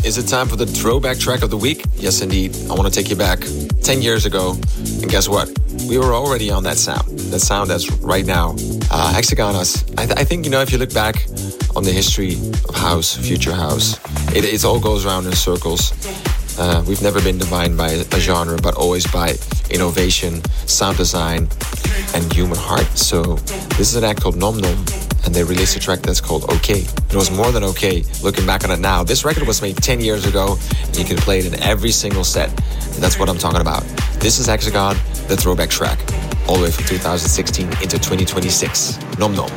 Is it time for the throwback track of the week? Yes, indeed. I want to take you back 10 years ago. And guess what? We were already on that sound. That sound that's right now. Hexagonas. I think, if you look back on the history of house, future house, it all goes around in circles. We've never been defined by a genre, but always by innovation, sound design, and human heart. So this is an act called Nom Nom, and they released a track that's called OK. It was more than okay, looking back on it now. This record was made 10 years ago, and you can play it in every single set. And that's what I'm talking about. This is Hexagon, the throwback track, all the way from 2016 into 2026. Nom Nom.